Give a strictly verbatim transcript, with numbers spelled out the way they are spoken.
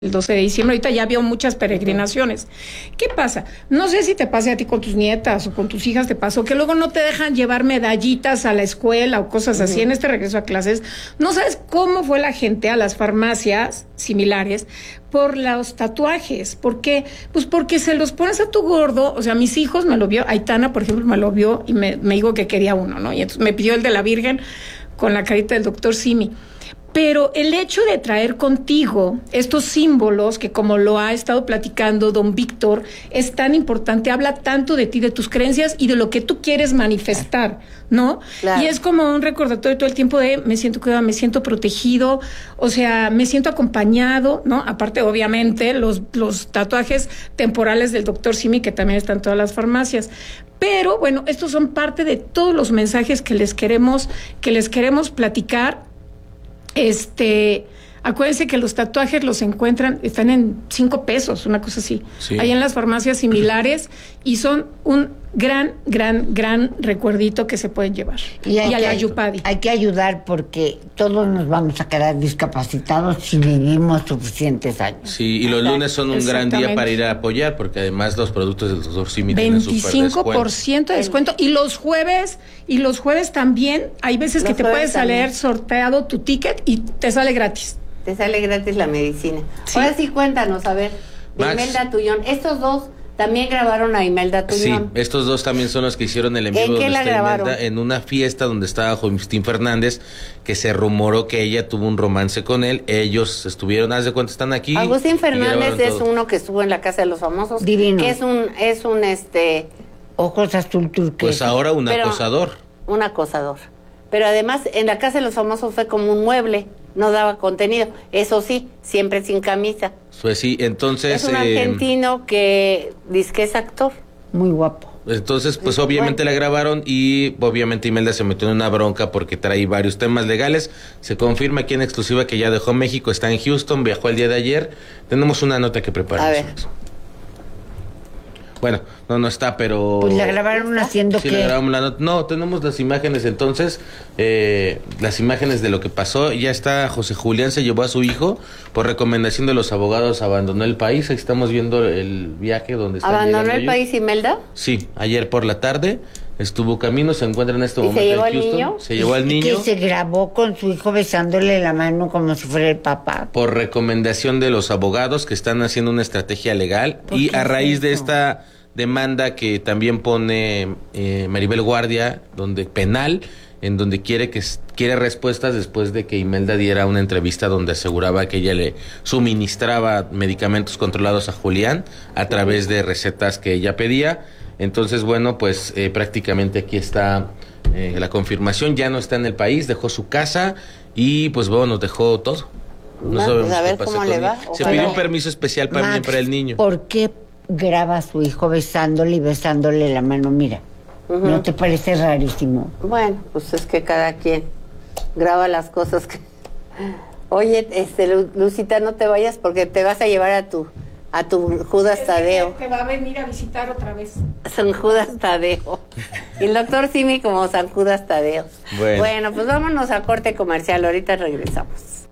el doce de diciembre, ahorita ya vio muchas peregrinaciones. ¿Qué pasa? No sé si te pase a ti con tus nietas o con tus hijas, te pasó que luego no te dejan llevar medallitas a la escuela o cosas así. Uh-huh. En este regreso a clases, no sabes cómo fue la gente a las farmacias similares por los tatuajes. ¿Por qué? Pues porque se los pones a tu gordo. O sea, mis hijos me lo vio, Aitana, por ejemplo, me lo vio y me, me dijo que quería uno, ¿no? Y entonces me pidió el de la Virgen con la carita del doctor Simi. Pero el hecho de traer contigo estos símbolos, que como lo ha estado platicando don Víctor, es tan importante, habla tanto de ti, de tus creencias y de lo que tú quieres manifestar, ¿no? Claro. Y es como un recordatorio todo el tiempo de me siento cuidado, me siento protegido, o sea, me siento acompañado, ¿no? Aparte, obviamente, los, los tatuajes temporales del doctor Simi, que también están en todas las farmacias. Pero, bueno, estos son parte de todos los mensajes que les queremos, que les queremos platicar. Este, acuérdense que los tatuajes los encuentran, están en cinco pesos, una cosa así, sí. Ahí en las farmacias similares, y son un gran, gran, gran recuerdito que se pueden llevar. Y, hay y a que, la Yupadi. Hay que ayudar porque todos nos vamos a quedar discapacitados si vivimos suficientes años. Sí, y los lunes son un gran día para ir a apoyar, porque además los productos del doctor Simi tienen súper descuento. veinticinco por ciento de descuento. Y los jueves, y los jueves también, hay veces los que te puedes salir sorteado tu ticket y te sale gratis. Te sale gratis la medicina. Sí. Ahora sí, cuéntanos, a ver, de Max. Imelda Tuñón. Estos dos también grabaron a Imelda Tuñón. Sí, estos dos también son los que hicieron el en vivo. ¿En qué la grabaron? Imelda, en una fiesta donde estaba Joaquín Fernández, que se rumoró que ella tuvo un romance con él. Ellos estuvieron, haz de cuenta, están aquí. Agustín Fernández es todo. Uno que estuvo en la Casa de los Famosos. Divino. Que es un, es un, este... Ojos azul turquesa. Pues ahora un Pero, acosador. Un acosador. Pero además, en la Casa de los Famosos fue como un mueble. No daba contenido. Eso sí, siempre sin camisa. Pues sí, entonces... Es un eh, argentino que dice que es actor. Muy guapo. Entonces, pues sí, obviamente bueno. La grabaron y obviamente Imelda se metió en una bronca porque trae varios temas legales. Se confirma aquí en exclusiva que ya dejó México, está en Houston, viajó el día de ayer. Tenemos una nota que preparar. A ver. Bueno, no, no está, pero... Pues la grabaron haciendo sí, que... la grabamos la not- no, tenemos las imágenes entonces, eh, las imágenes de lo que pasó. Ya está, José Julián se llevó a su hijo, por recomendación de los abogados, abandonó el país. Ahí estamos viendo el viaje donde está. ¿Abandonó el ellos. país Imelda? Sí, ayer por la tarde estuvo camino, se encuentra en este ¿Y momento se llevó en Houston. al niño? Se llevó al niño. Que se grabó con su hijo besándole la mano como si fuera el papá. Por recomendación de los abogados que están haciendo una estrategia legal. Y a raíz es de esta demanda que también pone eh, Maribel Guardia, donde penal, en donde quiere que quiere respuestas después de que Imelda diera una entrevista donde aseguraba que ella le suministraba medicamentos controlados a Julián a través de recetas que ella pedía. Entonces, bueno, pues eh, prácticamente aquí está eh, la confirmación. Ya no está en el país, dejó su casa y pues bueno, nos dejó todo. No Max, sabemos a ver qué pasa cómo con le él. va. Se Ojalá. pidió un permiso especial para, Max, para el niño. ¿Por qué graba a su hijo besándole y besándole la mano? Mira, uh-huh. ¿No te parece rarísimo? Bueno, pues es que cada quien graba las cosas que... Oye, este, Lu- Lucita, no te vayas porque te vas a llevar a tu a tu Judas Es Tadeo. Que te va a venir a visitar otra vez. San Judas Tadeo. Y el doctor Simi como San Judas Tadeo. Bueno. Bueno, pues vámonos a corte comercial. Ahorita regresamos.